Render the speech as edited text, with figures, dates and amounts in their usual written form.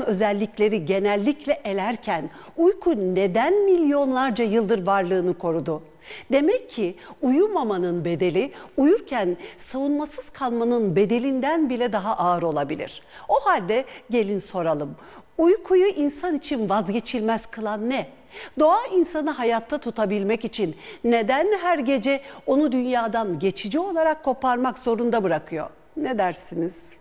özellikleri genellikle elerken uyku neden milyonlarca yıldır varlığını korudu? Demek ki uyumamanın bedeli uyurken savunmasız kalmanın bedelinden bile daha ağır olabilir. O halde gelin soralım. Uykuyu insan için vazgeçilmez kılan ne? Doğa insanı hayatta tutabilmek için neden her gece onu dünyadan geçici olarak koparmak zorunda bırakıyor? Ne dersiniz?